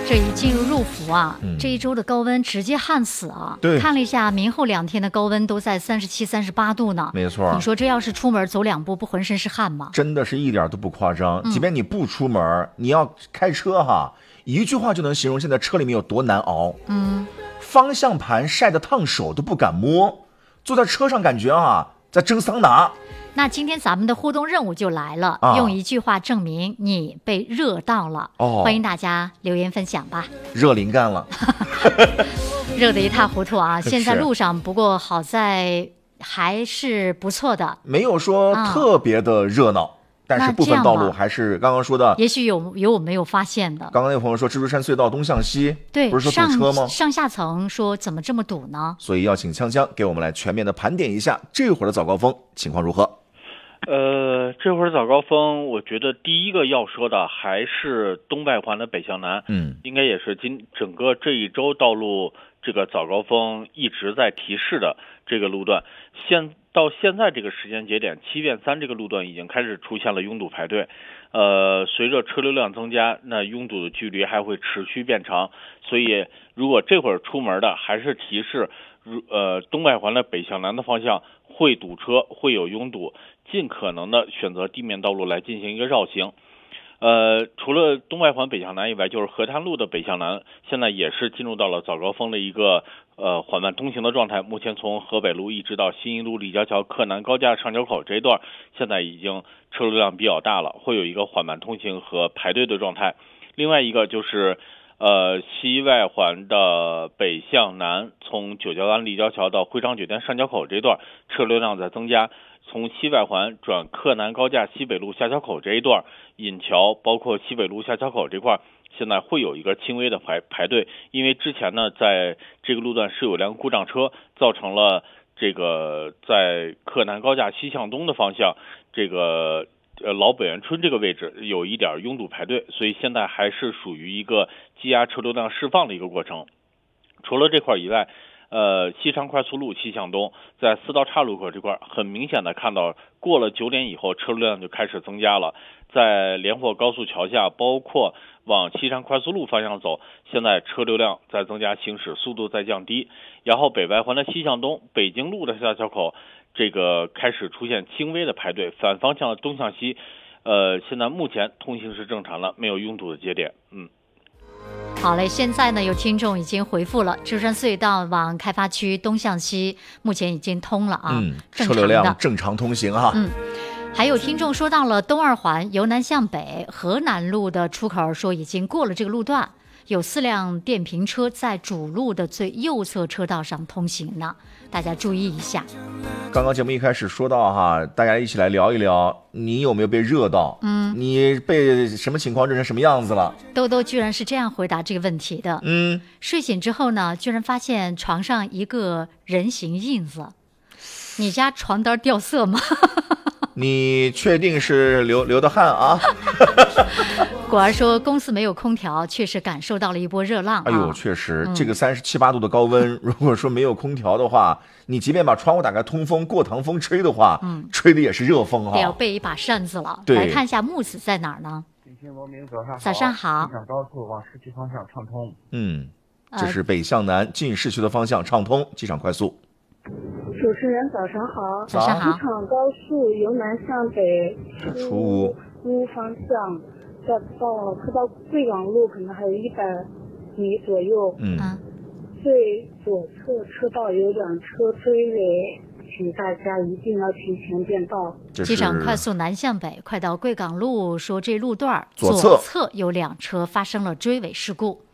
这一进入伏啊，这一周的高温直接旱死啊！ 对， 看了一下，明后2天的高温都在37、38度呢。 没错， 你说这要是出门走2步，不浑身是汗吗？ 真的是一点都不夸张。即便你不出门，你要开车哈，一句话就能形容现在车里面有多难熬。方向盘晒得烫手都不敢摸，坐在车上感觉啊在蒸桑拿。 那今天咱们的互动任务就来了，用一句话证明你被热到了。欢迎大家留言分享吧。 热灵干了， 热得一塌糊涂啊！现在路上不过好在还是不错的， 没有说特别的热闹。但是部分道路还是刚刚说的， 也许有我没有发现的。 刚刚那个朋友说蜘蛛山隧道东向西， 对， 不是说堵车吗？ 上下层说怎么这么堵呢？ 所以要请锵锵给我们来全面的盘点一下这会儿的早高峰情况如何。 这会儿早高峰，我觉得第一个要说的还是东外环的北向南，应该也是整个这一周道路这个早高峰一直在提示的这个路段。到现在这个时间节点，7变3这个路段已经开始出现了拥堵排队。随着车流量增加，那拥堵的距离还会持续变长。所以，如果这会儿出门的，还是提示，东外环的北向南的方向会堵车，会有拥堵，尽可能的选择地面道路来进行一个绕行。除了东外环北向南以外，就是河滩路的北向南，现在也是进入到了早高峰的一个缓慢通行的状态。目前从河北路一直到新一路立交桥柯南高架上桥口这一段，现在已经车流量比较大了，会有一个缓慢通行和排队的状态。另外一个就是西外环的北向南，从九桥湾立交桥到汇昌酒店上桥口这一段，车流量在增加。从西外环转柯南高架西北路下桥口这一段，引桥包括西北路下桥口这块，现在会有一个轻微的排队，因为之前呢，在这个路段是有辆故障车，造成了这个在柯南高架西向东的方向，这个老北园村这个位置有一点拥堵排队，所以现在还是属于一个积压车流量释放的一个过程。除了这块以外，西昌快速路西向东，在4道岔路口这块，很明显的看到过了9点以后，车流量就开始增加了。在连霍高速桥下，包括往西昌快速路方向走，现在车流量在增加，行驶速度在降低。然后北外环的西向东，北京路的下桥口，这个开始出现轻微的排队，反方向的东向西，现在目前通行是正常了，没有拥堵的节点。 好嘞，现在呢有听众已经回复了，蜘蛛山隧道往开发区东向西目前已经通了啊， 车流量正常通行哈。 还有听众说到了东2环由南向北河南路的出口，说已经过了这个路段，有4辆电瓶车在主路的最右侧车道上通行呢，大家注意一下。 刚刚节目一开始说到哈，大家一起来聊一聊，你有没有被热到？你被什么情况热成什么样子了？ 豆豆居然是这样回答这个问题的。睡醒之后呢，居然发现床上一个人形印子。你家床单掉色吗？ 你确定是流的汗啊？ 果儿说公司没有空调，确实感受到了一波热浪。 哎呦，确实，这个37、8度的高温，如果说没有空调的话，你即便把窗户打开通风，过堂风吹的话，吹的也是热风得要备一把扇子了。 对， 来看一下木子在哪儿呢？早上好。 机场高速往市区方向畅通。 这是北向南进市区的方向畅通，机场快速。 主持人早上好。 早上好。 机场高速由南向北出乌方向，快到贵港路可能还有100米左右。最左侧车道有2车追尾，请大家一定要提前变道。 机场快速南向北，快到贵港路，说这路段左侧有2车发生了追尾事故。